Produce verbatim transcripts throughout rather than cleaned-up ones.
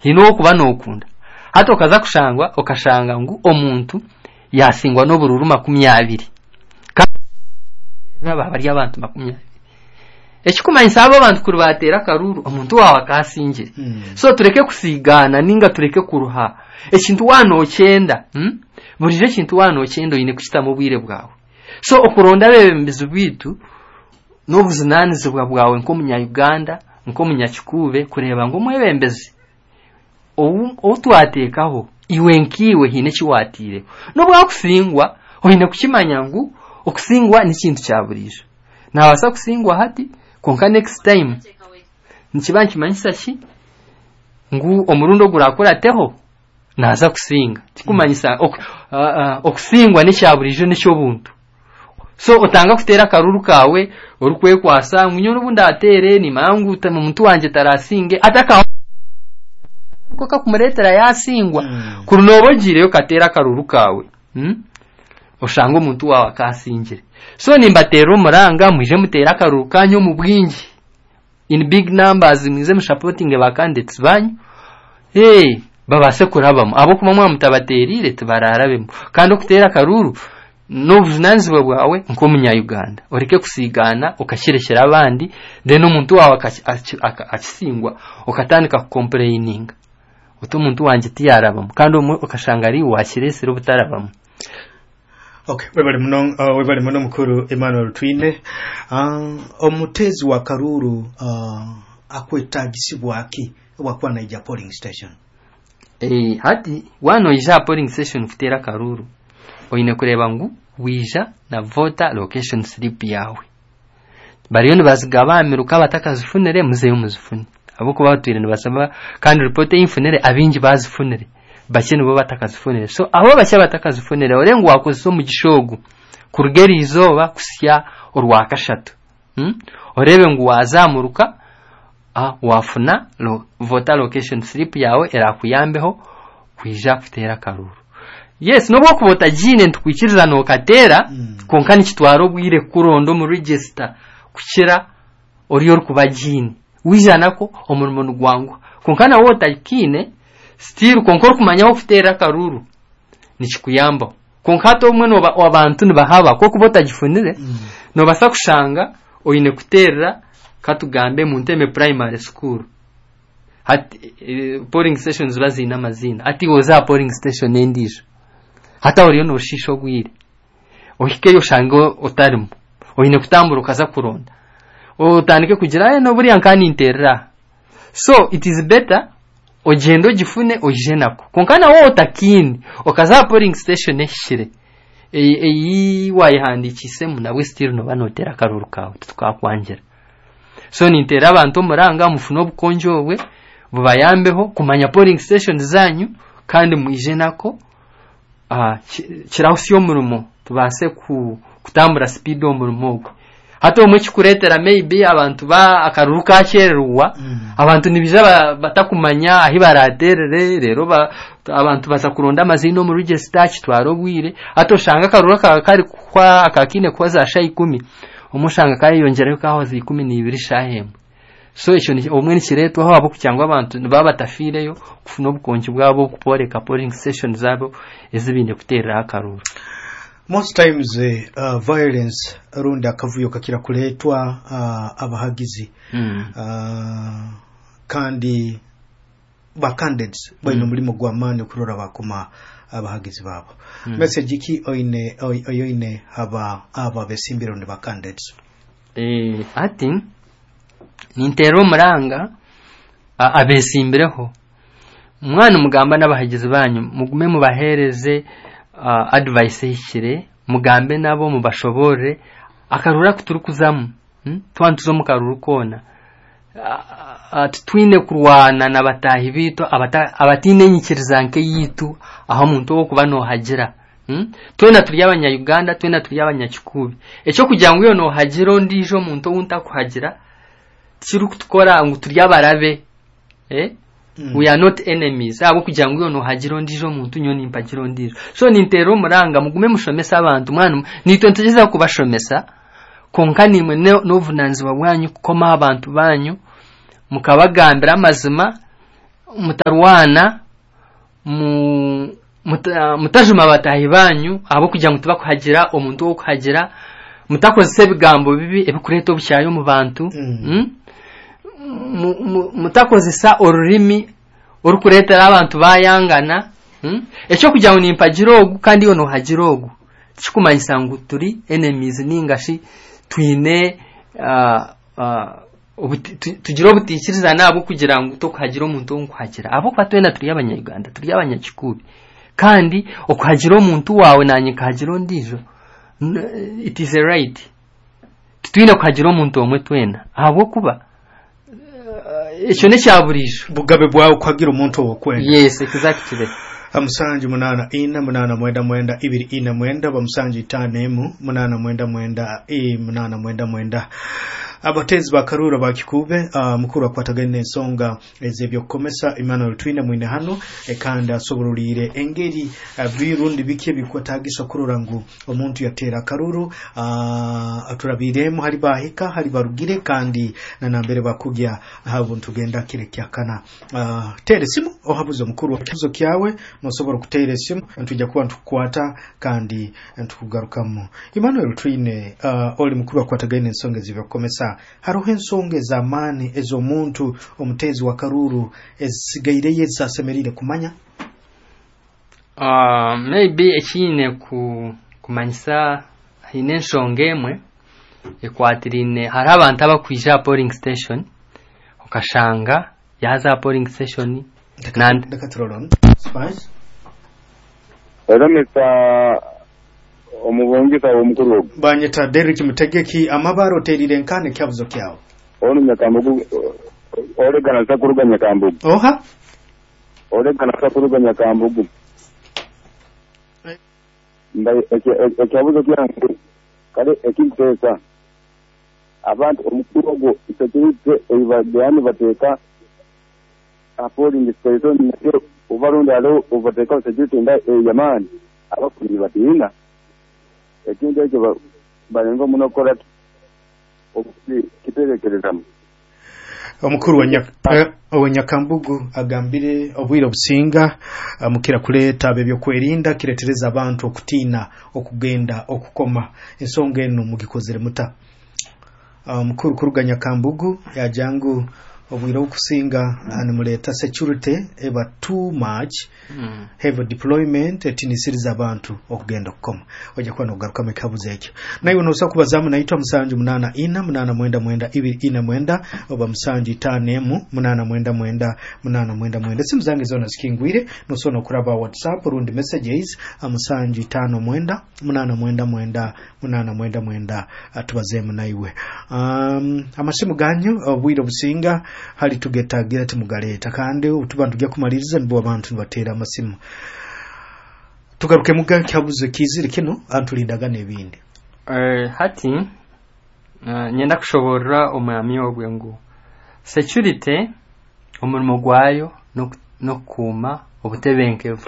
hino kuba no kunda hata okaza kushangwa okashanga ngu omuntu yasingwa no bururu makumyabiri kandi bari abantu makumyabiri ekikumanyisa abo abantu kuri batera karuru omuntu wawe akasinje mm. so tureke kusigana ninga tureke kuruha ekintu wano cyenda hmm? burije kintu wano cyenda yine kuchita mu bwire bwawe so okuronda bebembizo bitu n'obuzinanizo bwawe nko munya Uganda nko munya Kikube kureba ngo mwebembezi o twatekaho iwe nkiwe hine kiwatire no bwakusingwa oyine kukimanya ngu okusingwa ni kintu cyaburije nabasa kusingwa hati konka next time nikibanki manyisa ki ngu omurundo gurakora teho naza kusinga kikumanyisa ok, uh, uh, okusingwa ni cyaburije ni cyo buntu so otanga kutera karuru kawe orukwe kwasa munyo n'ubundi atere ni mangu mu muntu wanje tarasinge ataka koka kumuretera yasingwa mm. kurunobogire yo katera karuru kawe hmm? oshanga umuntu wawe akasingire so nimbatera umuranga muje mutera karuru kanyo mu bwingi in big numbers mwize musupporting ba candidates banyu hey babase kurabamo abo kuma mwa mutabaterire tubararabemo kandi okutera karuru no vunanzi bwawe nko munya Uganda oreke kusigana ukashirekera abandi then umuntu wawe akasingwa ukatandika complaining uto muntu wanje tiyarabamo kandi ukashanga ari wakiresera ubutarabamo. Okay, webali muno uh, webali muno mukuru Emmanuel Twine uh, omutezi wa karuru uh, akwetagisibwa aki wakwa na ija polling station eh hati wano ija polling station futera karuru oyine kureba ngu wija na voter location slip yawe bariyo nibazigabamiruka batakazifunire muzeyo muzifune abo kuba batwire nibasaba kandi report y'infunire abingi bazifunire bake nibo batakazifunire so abo bake batakazifunire orengo wakoze mu gishogu kurugeri izoba kusya orwakashatu hmm? orebe ngu wazamuruka ah wafuna lo voter location slip yawe erakuyambeho kwija kutera karuru. Yes, no bwo kubota jine ntukwikiriza no katera mm. konkani kitwaro bwire kurondo mu register kukira oriyo kuba jine wijanako omurimo n'ugwangwa konkana wota kine still konkor kumanya ofutera karuru nikikuyamba konkato umwe no abantu nibahaba ko kubota gifunire mm. no basa kushanga oyine kutera katugambe mu nteme primary school hat uh, polling stations bazina mazina ati woza polling station endisho hata oriyo no shisho gwire ohikeyo shango otarimo oyine kutambura kaza kuronda otandike kugira no buri yankani interra so it is better ogendo gifune ojenako konkana wo otakini okaza polling station eshire eyi wayihandikise mu nawe still no banotera karuru kawe tukakwangira so ni interra abantu muranga mufuno obukonjowe bubayambeho kumanya polling station zanyu kandi muijenako ah kirausiyo murumo tubase ku kutambura speed omurumo hato umwe kikuretera maybe abantu ba akaruruka cyererwa mm. abantu nibiza batakumanya ahi baraterere rero ba abantu baza kuronda amazino mu register kitwaro bwire hato shanga karuruka kari kwa akakine kwaza sha ikumi umushanga kari yongereho kaho zi ikumi n'ibiri shahemwe so ico ni omwe nikireto aho abo kucyangwa abantu baba batafireyo kufuno bukonje bwabo kuporeka polling station zabo ezibinde kutera akaruru. Most times uh, violence around akavuyo kakira kuletwa uh, abahagizi mm. uh, kandi ba candidates mm. bino mulimo gwamane kurora bakoma abahagizi babo mm. message ki oine oine haba aba besimbiro ne ba candidates eh ati nintero muranga abesimbireho umwana mugamba n'abahagizi banyu mugume mubahereze uh, advice yishire mugambe nabo mubashobore akarura kuturukuzamu hmm? twantuzo mukaruru kona uh, twine kurwana nabatahi bito abata abatine nyikirizanke yitu aho muntu wo kuba no hagira hmm? twena turi abanya Uganda twena turi abanya Kikubi eco kugira ngo yo no hagiro ndijo muntu wunta kuhagira kiru kutukora ngo turi abarabe eh mm. we are not enemies abo kugira ngo yo no hagiro ndijo muntu nyoni impagiro ndijo so nintero muranga mugume mushomesa abantu mwana nitwe ntugeza kubashomesa konkani mwe no vunanzi babwanyu koma abantu banyu mukabagambira amazima mutarwana mu mutajuma batahi banyu abo kugira ngo tuba kuhagira omuntu wo kuhagira mutakoze bigambo bibi ebikureta obushayo mu bantu mutakoze sa orurimi orukureta abantu bayangana ekyo kugira ngo nimpagirogu kandi yo no hagirogu kikumanyisa ngo turi enemies ningashi twine tugira obutikiriza nabo kugira ngo to kuhagira omuntu wo kuhagira abo kwatwena turi abanyarwanda turi abanyakikubi kandi okuhagira omuntu wawe nanye kahagira ndijo it is a right twine kuhagira omuntu omwe twena abo kuba ekyo ne kyaburisho bugabe bwawe kuhagira omuntu wo kwena yes exactly amusanji munana ina munana mwenda mwenda ibiri ina mwenda bamusanji tanemu munana mwenda mwenda e munana mwenda mwenda abatezi bakarura bakikube uh, mukuru akwatagane ensonga ezebyo komesa Emmanuel Twine mwine hano ekanda soborulire engeri uh, birundi bike bikwatagisha kurura ngo omuntu yatera karuru uh, aturabiremo hari bahika hari barugire kandi na nambere bakugya habo ntugenda kire kyakana uh, tere simu ohabuzo mukuru kizo kyawe musobora kutere simu ntujya kuba ntukwata kandi ntukugarukamo Emmanuel Twine uh, oli mukuru akwatagane ensonga ezebyo komesa haruho ensonga zamani ezo muntu omutezi wa karuru esigaire yesa semerire kumanya uh, maybe ekine ku kumanyisa hine nsonga emwe ekwatirine hari abantu abakwija polling station okashanga yaza polling station nande dakatroron spice eramesa omubongi tawo mukuru banyeta Derrick Mutegeki amabaro terire nkane kyavuzo kyawo ono nyakambugu ole kana sakuruga nyakambugu oha ole kana sakuruga nyakambugu ndai ekyavuzo kyangu kale ekintesa abantu omukuru itekirite ebadani bateka apoli ndispezo nyo ubarunda alo ubateka security ndai yamani abakuri batina ekindi ekyo balengo munokora kiterekereza omukuru wa uh, Nyakambugu agambire obwiro businga uh, mukira kuleta bebyo kwerinda kiretereza abantu okutina okugenda okukoma ensonga eno mugikozere muta omukuru uh, kuruga Nyakambugu yajangu obwiro okusinga animuleta security eba too much mm. have deployment etinisiriza abantu okugenda okukoma oja kwa nogaruka mekabuze ekyo nayo nosa kubazamu naitwa musanju munana ina munana mwenda mwenda ibiri ina mwenda oba musanju tanemu munana mwenda mwenda munana mwenda mwenda simuzange zona sikingwire nosona kuraba WhatsApp rundi messages amusanju tano mwenda munana mwenda mwenda munana mwenda mwenda atubazemu naiwe um amasimu ganyu obwiro businga hali tugetagira timugaleta kandi utubantu gya kumaliriza nibo abantu batera amasimu tugaruke muga kyabuze kizire kino antulindaga nebindi eh hati uh, nyenda kushobora omwami ogwe ngo security omurimo gwayo no no kuma obutebenkevu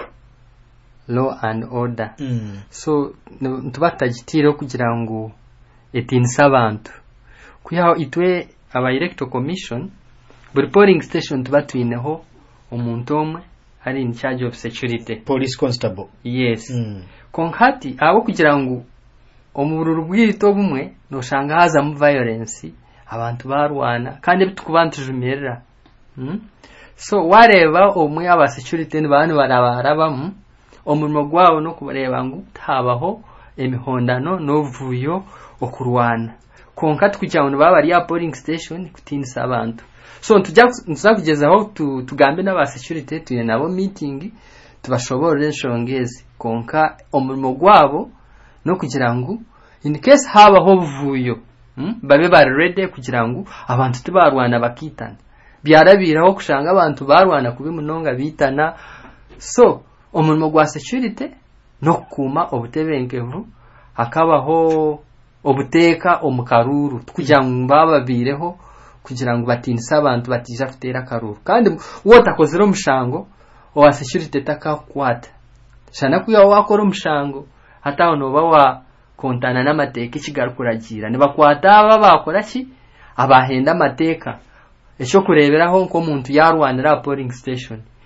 law and order mm. so ntubatagitiriro kugira ngo etinisa abantu kuyaho itwe aba electoral commission buri polling station tubatwineho omuntu omwe ari in charge of security police constable yes mm. konkati abo kugira ngo omururu bwito bumwe no shanga haza mu violence abantu barwana kandi bitukubantujumerera mm? so wareba omwe aba security ni bantu barabarabam omurimo gwawo no kubareba ngo tabaho emihondano no vuyo okurwana konkati kugira ngo baba ari ya polling station kutinisa abantu so tujya tuzakugezaho tu, tugambe n'aba security tuye nabo meeting tubashobora nshongezi konka omurimo gwabo no kugira ngo in case habaho buvuyo hmm? babe bari ready kugira ngo abantu tubarwana bakitana byarabiraho kushanga abantu barwana kubi munonga bitana so omurimo gwa security no kuma obutebenkevu akabaho obuteka omukaruru kugira ngo bababireho kugira ngo batinisa abantu batija kutera karuru kandi wotakozera omushango owa security takakwata shana kuya wakora omushango hata ono bawa kontana n'amateka ikigarukuragira ne bakwata aba bakora ki abahenda amateka ekyo kureberaho nko muntu yarwanira polling station